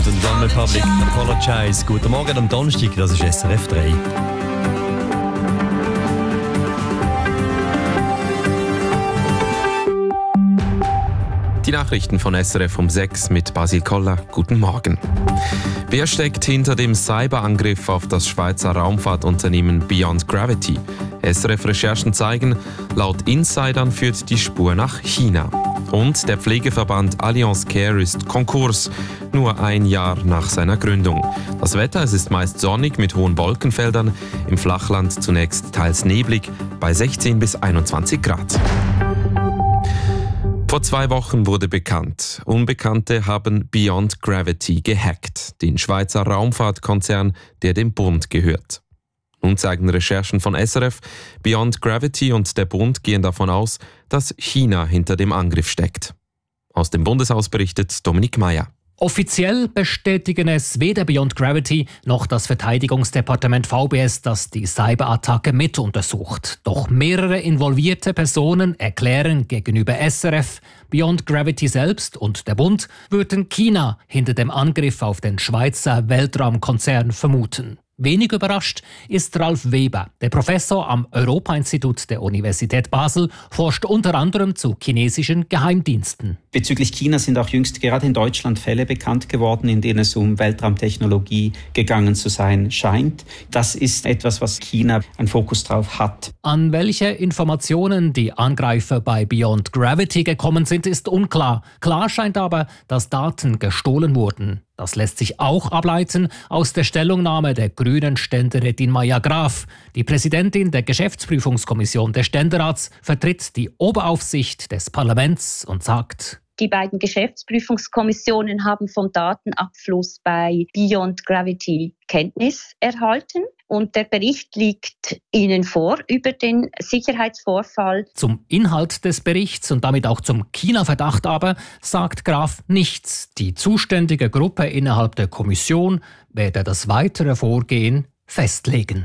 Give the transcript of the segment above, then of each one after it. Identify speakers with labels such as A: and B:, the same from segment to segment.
A: Und One Republic Apologize. Guten Morgen am Donnerstag, das ist SRF 3.
B: Die Nachrichten von SRF um 6 mit Basil Koller. Guten Morgen. Wer steckt hinter dem Cyberangriff auf das Schweizer Raumfahrtunternehmen Beyond Gravity? SRF-Recherchen zeigen, laut Insidern führt die Spur nach China. Und der Pflegeverband Allianz Care ist Konkurs, nur ein Jahr nach seiner Gründung. Das Wetter, es ist meist sonnig mit hohen Wolkenfeldern, im Flachland zunächst teils neblig, bei 16 bis 21 Grad. Vor 2 Wochen wurde bekannt, Unbekannte haben Beyond Gravity gehackt, den Schweizer Raumfahrtkonzern, der dem Bund gehört. Nun zeigen Recherchen von SRF, Beyond Gravity und der Bund gehen davon aus, dass China hinter dem Angriff steckt. Aus dem Bundeshaus berichtet Dominik Meyer.
C: Offiziell bestätigen es weder Beyond Gravity noch das Verteidigungsdepartement VBS, das die Cyberattacke mit untersucht. Doch mehrere involvierte Personen erklären gegenüber SRF, Beyond Gravity selbst und der Bund würden China hinter dem Angriff auf den Schweizer Weltraumkonzern vermuten. Wenig überrascht ist Ralf Weber. Der Professor am Europa-Institut der Universität Basel forscht unter anderem zu chinesischen Geheimdiensten.
D: Bezüglich China sind auch jüngst gerade in Deutschland Fälle bekannt geworden, in denen es um Weltraumtechnologie gegangen zu sein scheint. Das ist etwas, was China einen Fokus drauf hat.
C: An welche Informationen die Angreifer bei Beyond Gravity gekommen sind, ist unklar. Klar scheint aber, dass Daten gestohlen wurden. Das lässt sich auch ableiten aus der Stellungnahme der grünen Ständerätin Maja Graf. Die Präsidentin der Geschäftsprüfungskommission des Ständerats vertritt die Oberaufsicht des Parlaments und sagt:
E: Die beiden Geschäftsprüfungskommissionen haben vom Datenabfluss bei Beyond Gravity Kenntnis erhalten und der Bericht liegt Ihnen vor über den Sicherheitsvorfall.
C: Zum Inhalt des Berichts und damit auch zum China-Verdacht aber sagt Graf nichts. Die zuständige Gruppe innerhalb der Kommission werde das weitere Vorgehen festlegen.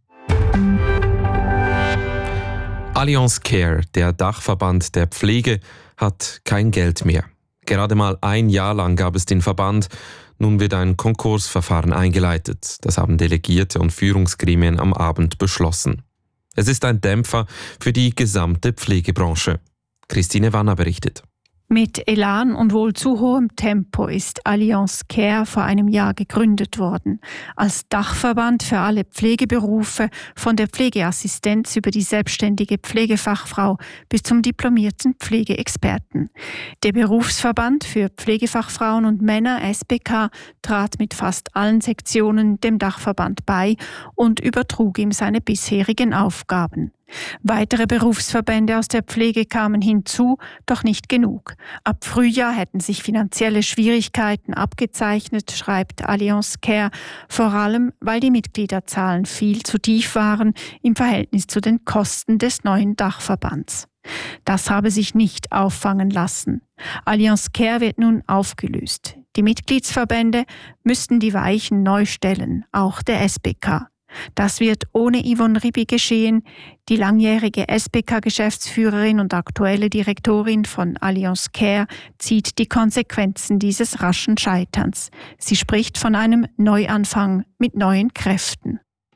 B: Allianz Care, der Dachverband der Pflege, hat kein Geld mehr. Gerade mal ein Jahr lang gab es den Verband. Nun wird ein Konkursverfahren eingeleitet. Das haben Delegierte und Führungsgremien am Abend beschlossen. Es ist ein Dämpfer für die gesamte Pflegebranche. Christine Wanner berichtet.
F: Mit Elan und wohl zu hohem Tempo ist Allianz Care vor einem Jahr gegründet worden. Als Dachverband für alle Pflegeberufe, von der Pflegeassistenz über die selbstständige Pflegefachfrau bis zum diplomierten Pflegeexperten. Der Berufsverband für Pflegefachfrauen und Männer, SBK, trat mit fast allen Sektionen dem Dachverband bei und übertrug ihm seine bisherigen Aufgaben. Weitere Berufsverbände aus der Pflege kamen hinzu, doch nicht genug. Ab Frühjahr hätten sich finanzielle Schwierigkeiten abgezeichnet, schreibt Allianz Care, vor allem weil die Mitgliederzahlen viel zu tief waren im Verhältnis zu den Kosten des neuen Dachverbands. Das habe sich nicht auffangen lassen. Allianz Care wird nun aufgelöst. Die Mitgliedsverbände müssten die Weichen neu stellen, auch der SBK. Das wird ohne Yvonne Ribi geschehen. Die langjährige SBK-Geschäftsführerin und aktuelle Direktorin von Allianz Care zieht die Konsequenzen dieses raschen Scheiterns. Sie spricht von einem Neuanfang mit neuen Kräften.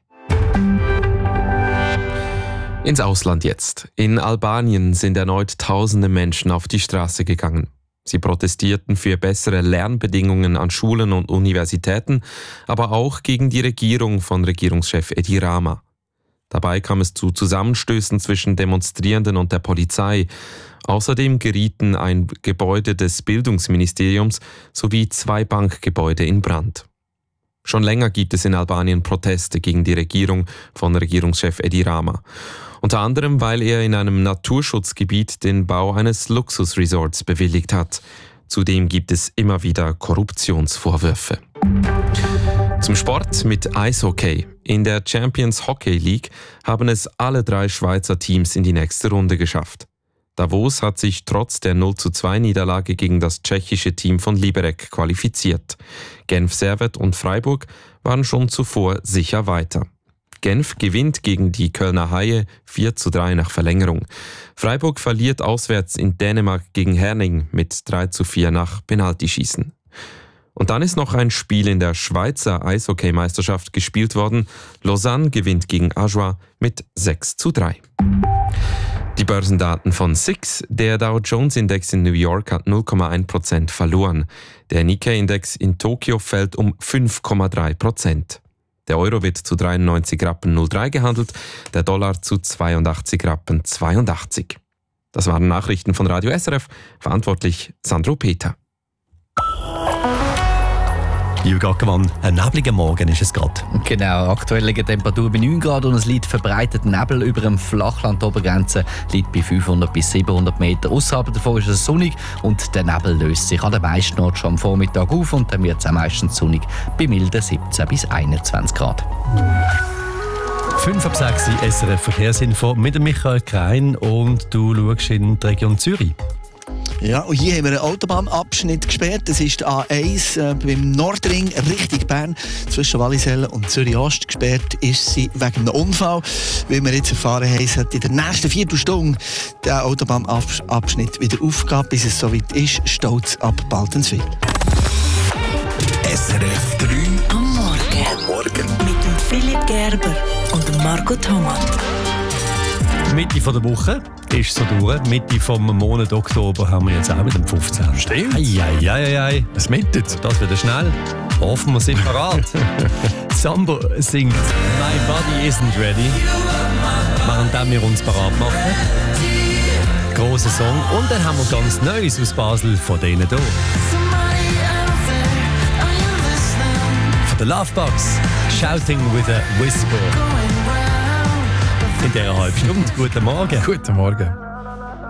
B: Ins Ausland jetzt. In Albanien sind erneut tausende Menschen auf die Straße gegangen. Sie protestierten für bessere Lernbedingungen an Schulen und Universitäten, aber auch gegen die Regierung von Regierungschef Edi Rama. Dabei kam es zu Zusammenstößen zwischen Demonstrierenden und der Polizei. Außerdem gerieten ein Gebäude des Bildungsministeriums sowie 2 Bankgebäude in Brand. Schon länger gibt es in Albanien Proteste gegen die Regierung von Regierungschef Edi Rama. Unter anderem, weil er in einem Naturschutzgebiet den Bau eines Luxusresorts bewilligt hat. Zudem gibt es immer wieder Korruptionsvorwürfe. Zum Sport mit Eishockey. In der Champions Hockey League haben es alle 3 Schweizer Teams in die nächste Runde geschafft. Davos hat sich trotz der 0:2 Niederlage gegen das tschechische Team von Liberec qualifiziert. Genf Servette und Freiburg waren schon zuvor sicher weiter. Genf gewinnt gegen die Kölner Haie 4:3 nach Verlängerung. Freiburg verliert auswärts in Dänemark gegen Herning mit 3:4 nach Penaltyschießen. Und dann ist noch ein Spiel in der Schweizer Eishockey-Meisterschaft gespielt worden. Lausanne gewinnt gegen Ajoie mit 6:3. Die Börsendaten von SIX. Der Dow Jones Index in New York hat 0,1% verloren. Der Nikkei-Index in Tokio fällt um 5,3%. Der Euro wird zu 93,03 Rappen gehandelt, der Dollar zu 82,82 Rappen. Das waren Nachrichten von Radio SRF. Verantwortlich Sandro Peter.
A: Ein nebliger Morgen ist es gerade.
G: Genau, aktuell liegt die Temperatur bei 9 Grad und es liegt verbreitet Nebel über dem Flachland-Obergrenze, liegt bei 500 bis 700 Meter. Außerhalb davon ist es sonnig und der Nebel löst sich an den meisten Orten schon am Vormittag auf und dann wird es auch meistens sonnig bei milden 17 bis 21 Grad.
A: 5 ab 6 SRF Verkehrsinfo mit Michael Krein und du schaust in die Region Zürich.
H: Ja, und hier haben wir einen Autobahnabschnitt gesperrt. Das ist die A1 beim Nordring Richtung Bern. Zwischen Wallisellen und Zürich-Ost gesperrt ist sie wegen einem Unfall. Wie wir jetzt erfahren haben, sollte in der nächsten Viertelstunde der Autobahnabschnitt wieder aufgehen. Bis es soweit ist, staut es ab Baltenswil.
I: SRF 3 am Morgen. Mit dem Philipp Gerber und dem Marco Thomas.
A: Mitte der Woche ist so durch. Mitte vom Monat Oktober haben wir jetzt auch mit dem 15.
J: Stimmt.
A: Ei.
J: Es mittet.
A: Das wird schnell. Hoffen wir sind parat. Sambo singt My Body Isn't Ready. Während wir uns parat machen. Grosser Song. Und dann haben wir ganz Neues aus Basel von denen hier. Von der Lovebox. Shouting with a Whisper. In dieser halben Stunde. Guten Morgen.
J: Guten Morgen.